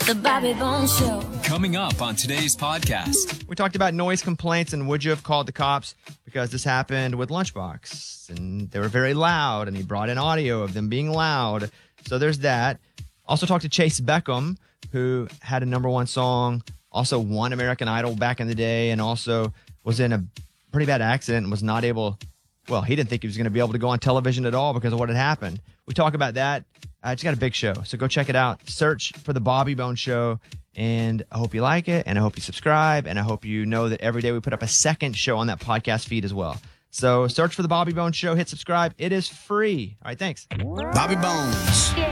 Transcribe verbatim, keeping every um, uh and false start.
The Bobby Bones Show. Coming up on today's podcast. We talked about noise complaints and would you have called the cops, because this happened with Lunchbox and they were very loud and he brought in audio of them being loud. So there's that. Also talked to Chase Beckham, who had a number one song, also won American Idol back in the day, and also was in a pretty bad accident and was not able, well, he didn't think he was going to be able to go on television at all because of what had happened. We talk about that. I uh, just got a big show, so go check it out. Search for The Bobby Bones Show, and I hope you like it, and I hope you subscribe, and I hope you know that every day we put up a second show on that podcast feed as well. So search for The Bobby Bones Show, hit subscribe. It is free. All right, thanks. Bobby Bones.